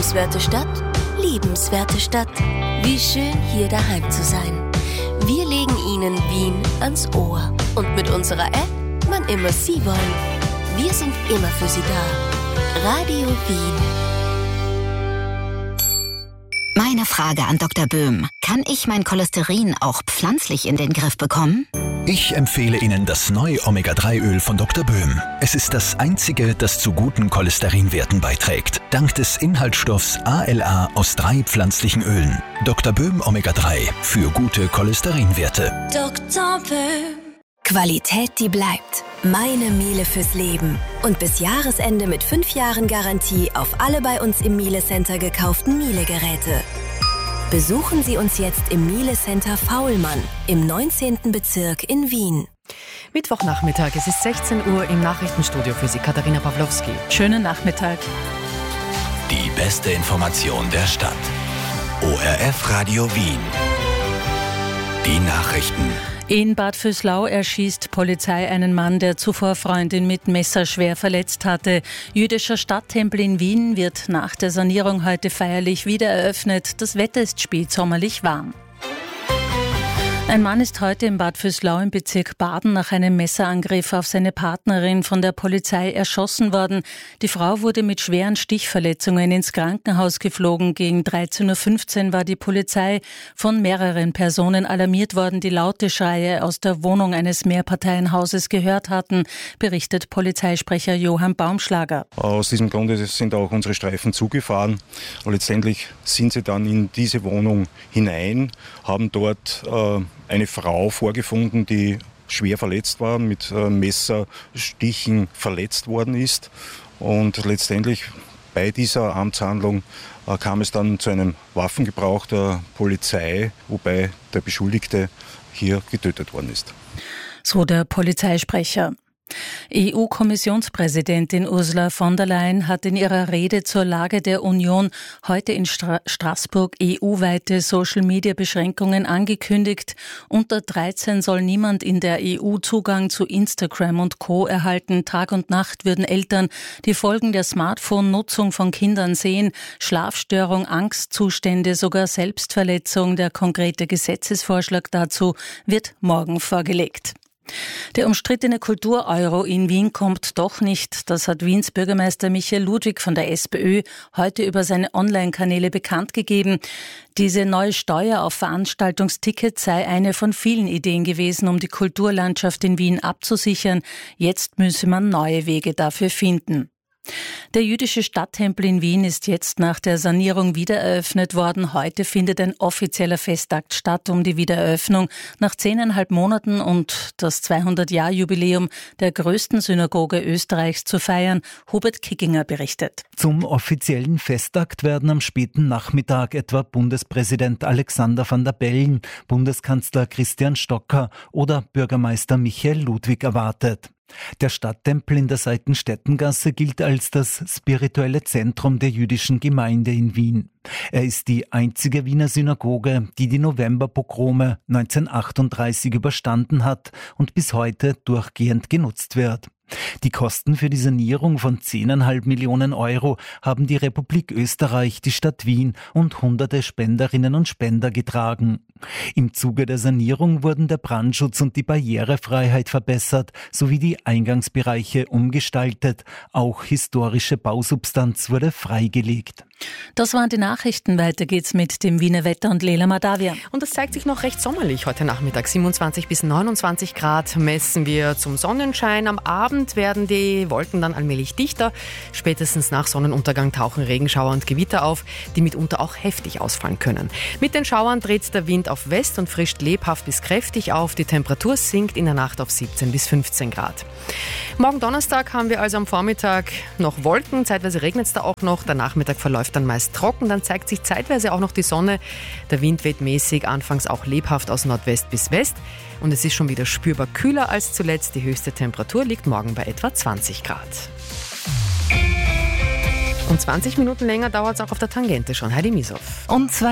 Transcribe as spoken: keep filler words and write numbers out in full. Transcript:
Lebenswerte Stadt, liebenswerte Stadt. Wie schön, hier daheim zu sein. Wir legen Ihnen Wien ans Ohr. Und mit unserer App, wann immer Sie wollen. Wir sind immer für Sie da. Radio Wien. Meine Frage an Doktor Böhm. Kann ich mein Cholesterin auch pflanzlich in den Griff bekommen? Ich empfehle Ihnen das neue Omega drei Öl von Doktor Böhm. Es ist das einzige, das zu guten Cholesterinwerten beiträgt. Dank des Inhaltsstoffs A L A aus drei pflanzlichen Ölen. Doktor Böhm Omega drei für gute Cholesterinwerte. Doktor Böhm. Qualität, die bleibt. Meine Miele fürs Leben. Und bis Jahresende mit fünf Jahren Garantie auf alle bei uns im Miele Center gekauften Miele-Geräte. Besuchen Sie uns jetzt im Miele Center Faulmann im neunzehnten Bezirk in Wien. Mittwochnachmittag, es ist sechzehn Uhr im Nachrichtenstudio für Sie, Katharina Pawlowski. Schönen Nachmittag. Die beste Information der Stadt. O R F Radio Wien. Die Nachrichten. In Bad Vöslau erschießt Polizei einen Mann, der zuvor Freundin mit Messer schwer verletzt hatte. Jüdischer Stadttempel in Wien wird nach der Sanierung heute feierlich wieder eröffnet. Das Wetter ist spätsommerlich warm. Ein Mann ist heute in Bad Vöslau im Bezirk Baden nach einem Messerangriff auf seine Partnerin von der Polizei erschossen worden. Die Frau wurde mit schweren Stichverletzungen ins Krankenhaus geflogen. Gegen dreizehn Uhr fünfzehn war die Polizei von mehreren Personen alarmiert worden, die laute Schreie aus der Wohnung eines Mehrparteienhauses gehört hatten, berichtet Polizeisprecher Johann Baumschlager. Aus diesem Grund sind auch unsere Streifen zugefahren. Und letztendlich sind sie dann in diese Wohnung hinein, haben dort äh, eine Frau vorgefunden, die schwer verletzt war, mit äh, Messerstichen verletzt worden ist. Und letztendlich bei dieser Amtshandlung äh, kam es dann zu einem Waffengebrauch der Polizei, wobei der Beschuldigte hier getötet worden ist. So der Polizeisprecher. E U-Kommissionspräsidentin Ursula von der Leyen hat in ihrer Rede zur Lage der Union heute in Stra- Straßburg E U-weite Social-Media-Beschränkungen angekündigt. Unter dreizehn soll niemand in der E U Zugang zu Instagram und Co. erhalten. Tag und Nacht würden Eltern die Folgen der Smartphone-Nutzung von Kindern sehen. Schlafstörung, Angstzustände, sogar Selbstverletzung. Der konkrete Gesetzesvorschlag dazu wird morgen vorgelegt. Der umstrittene Kultur-Euro in Wien kommt doch nicht. Das hat Wiens Bürgermeister Michael Ludwig von der SPÖ heute über seine Online-Kanäle bekannt gegeben. Diese neue Steuer auf Veranstaltungstickets sei eine von vielen Ideen gewesen, um die Kulturlandschaft in Wien abzusichern. Jetzt müsse man neue Wege dafür finden. Der jüdische Stadttempel in Wien ist jetzt nach der Sanierung wieder eröffnet worden. Heute findet ein offizieller Festakt statt, um die Wiedereröffnung nach zehneinhalb Monaten und das zweihundert-Jahr-Jubiläum der größten Synagoge Österreichs zu feiern. Hubert Kickinger berichtet. Zum offiziellen Festakt werden am späten Nachmittag etwa Bundespräsident Alexander Van der Bellen, Bundeskanzler Christian Stocker oder Bürgermeister Michael Ludwig erwartet. Der Stadttempel in der Seitenstättengasse gilt als das spirituelle Zentrum der jüdischen Gemeinde in Wien. Er ist die einzige Wiener Synagoge, die die Novemberpogrome neunzehnhundertachtunddreißig überstanden hat und bis heute durchgehend genutzt wird. Die Kosten für die Sanierung von zehn Komma fünf Millionen Euro haben die Republik Österreich, die Stadt Wien und hunderte Spenderinnen und Spender getragen. Im Zuge der Sanierung wurden der Brandschutz und die Barrierefreiheit verbessert, sowie die Eingangsbereiche umgestaltet. Auch historische Bausubstanz wurde freigelegt. Das waren die Nachrichten. Weiter geht's mit dem Wiener Wetter und Lela Madavia. Und es zeigt sich noch recht sommerlich heute Nachmittag. siebenundzwanzig bis neunundzwanzig Grad messen wir zum Sonnenschein. Am Abend werden die Wolken dann allmählich dichter. Spätestens nach Sonnenuntergang tauchen Regenschauer und Gewitter auf, die mitunter auch heftig ausfallen können. Mit den Schauern dreht der Wind auf West und frischt lebhaft bis kräftig auf. Die Temperatur sinkt in der Nacht auf siebzehn bis fünfzehn Grad. Morgen Donnerstag haben wir also am Vormittag noch Wolken. Zeitweise regnet es da auch noch. Der Nachmittag verläuft dann meist trocken. Dann zeigt sich zeitweise auch noch die Sonne. Der Wind weht mäßig, anfangs auch lebhaft aus Nordwest bis West. Und es ist schon wieder spürbar kühler als zuletzt. Die höchste Temperatur liegt morgen bei etwa zwanzig Grad. Und zwanzig Minuten länger dauert es auch auf der Tangente schon. Heidi Misow. Um zwei